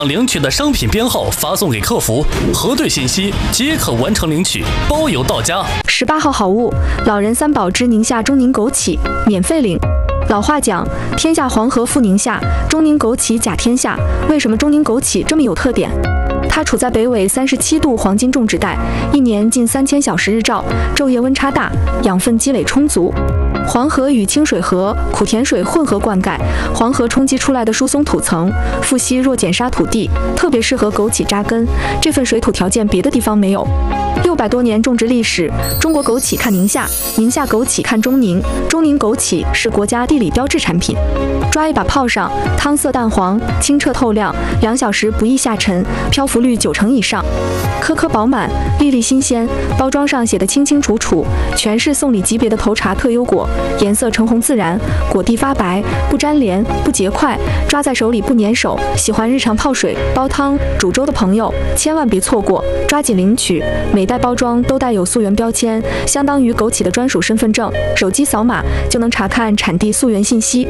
领取的商品编号发送给客服，核对信息即可完成领取，包邮到家。 18号好物，老人三宝之宁夏中宁枸杞，免费领。老话讲，天下黄河复宁夏，中宁枸杞甲天下。为什么中宁枸杞这么有特点？它处在北纬37度黄金种植带，一年近3000小时日照，昼夜温差大，养分积累充足。黄河与清水河、苦甜水混合灌溉，黄河冲击出来的疏松土层，富硒弱碱沙土地，特别适合枸杞扎根。这份水土条件别的地方没有。600多年种植历史，中国枸杞看宁夏，宁夏枸杞看中宁，中宁枸杞是国家地理标志产品。抓一把泡上，汤色淡黄，清澈透亮，2小时不易下沉，漂浮率90%以上，颗颗饱满，粒粒新鲜。包装上写的清清楚楚，全是送礼级别的头茶特优果，颜色橙红自然，果蒂发白，不粘连，不结块，抓在手里不粘手。喜欢日常泡水、煲汤、煮粥的朋友，千万别错过，抓紧领取。每袋包装都带有溯源标签，相当于枸杞的专属身份证，手机扫码就能查看产地溯源信息。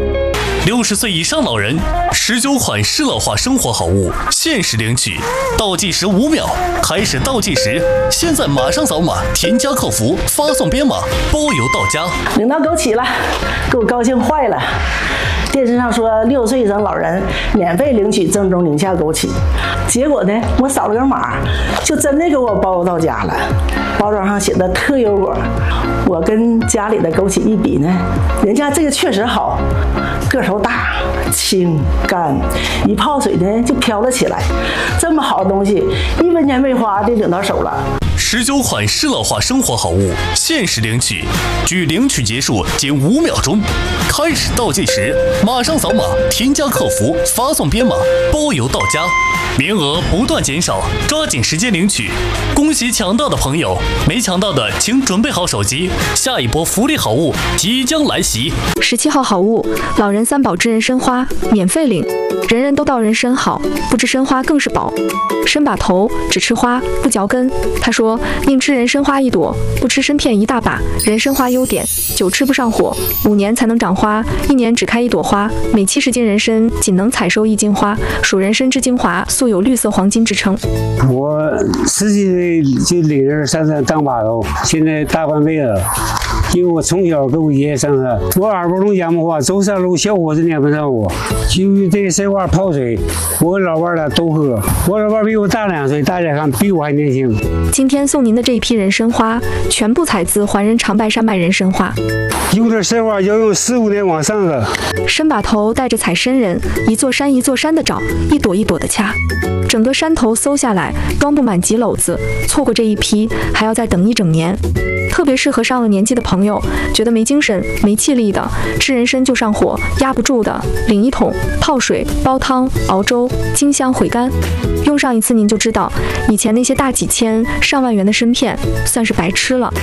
60岁以上老人19款适老化生活好物限时领取，倒计时5秒，开始倒计时，现在马上扫码添加客服，发送编码，包邮到家。 领到枸杞了，给我高兴坏了。电视上说60岁以上老人免费领取正宗宁夏枸杞，结果呢，我扫了个码，就真的给我包邮到家了。包装上写的特优果，我跟家里的枸杞一比呢，人家这个确实好，个头大、清干，一泡水呢就飘了起来。这么好的东西，1分钱没花就领到手了。 19款适老化生活好物限时领取，距领取结束仅5秒钟，开始倒计时，马上扫码添加客服，发送编码，包邮到家。名额不断减少，抓紧时间领取。恭喜抢到的朋友，没抢到的请准备好手机，下一波福利好物即将来袭。 17号好物，老人三宝之人参花，免费领。人人都道人参好，不知参花更是宝。参把头，只吃花不嚼根。他说宁吃人参花1朵，不吃参片1大把。人参花优点，久吃不上火，5年才能长花，1年只开1朵花。每70斤人参仅能采收1斤花，属人参之精华，素有绿色黄金之称。 我10几岁就领着上山当把头，现在大半辈子了。因为我从小跟我爷爷上山，我耳朵聋哑巴话，走山路小伙子撵不上我。就这个参花泡水，我跟老伴俩都喝。我老伴比我大2岁，大家看比我还年轻。 今天送您的这一批人参花，全部采自环人长白山脉人参花。 有的参花要用15年往上的。 参把头带着采参人，一座山一座山的找，一朵一朵的掐。整个山头搜下来，装不满几篓子，错过这一批还要再等1整年。特别适合上了年纪的朋友，觉得没精神、没气力的，吃人参就上火，压不住的，领1桶，泡水、煲汤、熬粥，清香回甘。用上一次您就知道，以前那些大几千、上万元的参片，算是白吃了。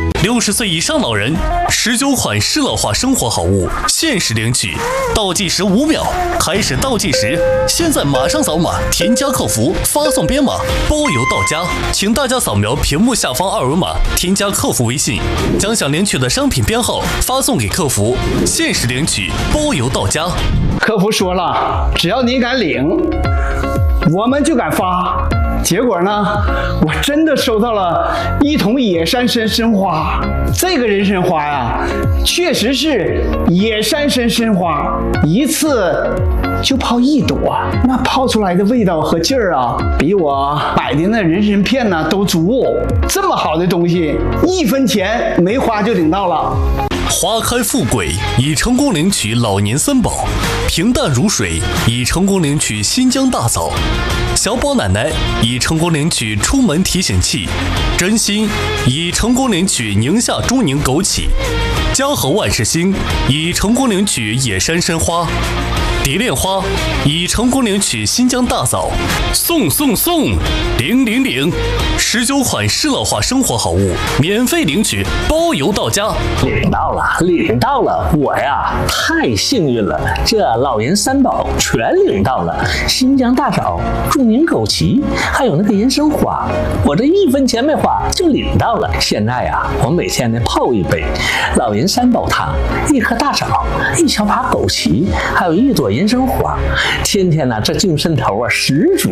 60岁以上老人19款适老化生活好物限时领取，倒计时5秒，开始倒计时，现在马上扫码添加客服，发送编码，包邮到家。请大家扫描屏幕下方2维码，添加客服微信，将想领取的商品编号发送给客服，限时领取，包邮到家。 客服说了，只要你敢领，我们就敢发。结果呢，我真的收到了1桶野山参花。这个人参花呀，确实是野山参花，一次就泡1朵，那泡出来的味道和劲儿啊，比我摆的那人参片呢都足。这么好的东西，1分钱没花就领到了。 花开富贵，已成功领取老年三宝；平淡如水，已成功领取新疆大枣；小宝奶奶已成功领取出门提醒器；真心已成功领取宁夏中宁枸杞；嘉禾万事兴已成功领取野山参花；蝶恋花已成功领取新疆大枣。送领19款适老化生活好物免费领取，包邮到家。 领到了，我呀太幸运了，这老人三宝全领到了，新疆大枣、中宁枸杞，还有那个人参花，我这1分钱没花就领到了。现在呀，我每天呢泡1杯老人三宝汤，1颗大枣，1小把枸杞，还有1朵人参花，天天呢这精神头啊十足。